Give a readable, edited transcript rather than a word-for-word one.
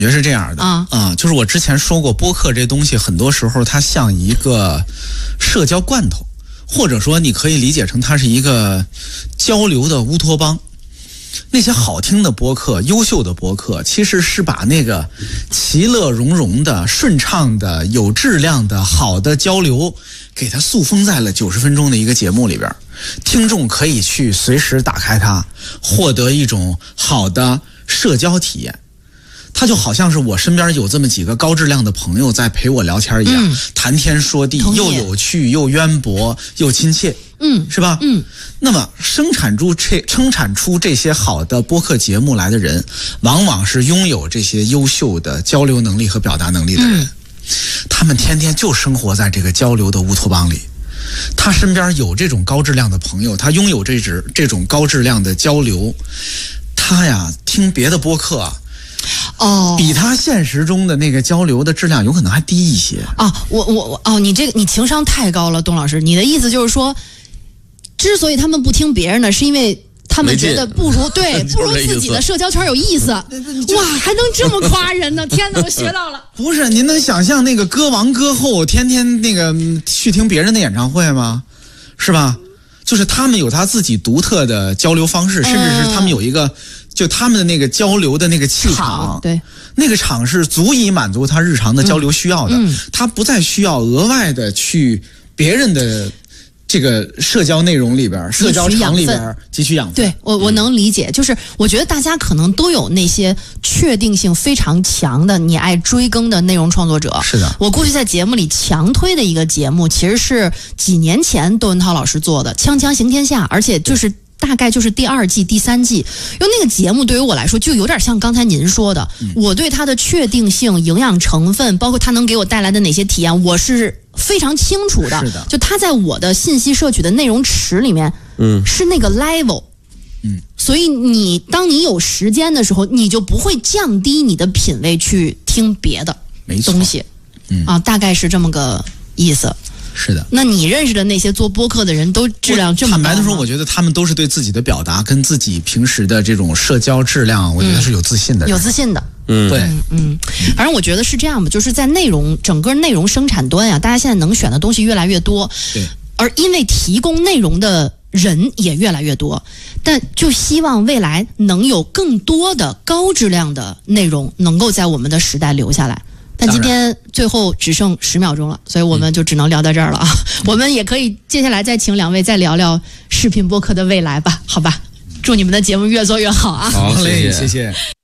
觉得是这样的就是我之前说过，播客这东西很多时候它像一个社交罐头，或者说你可以理解成它是一个交流的乌托邦。那些好听的播客、优秀的播客，其实是把那个其乐融融的、顺畅的、有质量的、好的交流，给它塑封在了90分钟的一个节目里边。听众可以去随时打开它，获得一种好的社交体验。它就好像是我身边有这么几个高质量的朋友在陪我聊天一样，谈天说地，又有趣又渊博又亲切，是吧？那么生产出这些好的播客节目来的人，往往是拥有这些优秀的交流能力和表达能力的人，他们天天就生活在这个交流的乌托邦里。他身边有这种高质量的朋友，他拥有这种高质量的交流，他呀听别的播客比他现实中的那个交流的质量有可能还低一些你情商太高了，董老师，你的意思就是说，之所以他们不听别人的，是因为他们觉得不如自己的社交圈有意思。哇，还能这么夸人呢！天哪，我学到了。 不是，您能想象那个歌王歌后天天那个去听别人的演唱会吗？是吧？就是他们有他自己独特的交流方式，甚至是他们有一个就他们的那个交流的那个气场， 对， 那个场是足以满足他日常的交流需要的，他不再需要额外的去别人的这个社交内容里边、社交场里边汲取养分。 对，我能理解，就是我觉得大家可能都有那些确定性非常强的你爱追更的内容创作者。 是的， 我过去在节目里强推的一个节目，其实是几年前窦文涛老师做的《锵锵行天下》，而且就是大概就是第2季、第3季，因为那个节目对于我来说就有点像刚才您说的，我对它的确定性、营养成分，包括它能给我带来的哪些体验，我是非常清楚的。 是的， 就它在我的信息摄取的内容池里面，是那个 level。所以当你有时间的时候，你就不会降低你的品味去听别的东西。大概是这么个意思。 是的， 那你认识的那些做播客的人都质量这么高吗？ 坦白的说，我觉得他们都是对自己的表达跟自己平时的这种社交质量，我觉得是有自信的人。 有自信的。 对， 反正我觉得是这样吧，就是在整个内容生产端大家现在能选的东西越来越多， 对， 而因为提供内容的人也越来越多，但就希望未来能有更多的高质量的内容能够在我们的时代留下来。但今天最后只剩10秒钟了，所以我们就只能聊到这儿了啊。我们也可以接下来再请2位再聊聊视频播客的未来吧，好吧？祝你们的节目越做越好啊！ 好嘞，谢谢。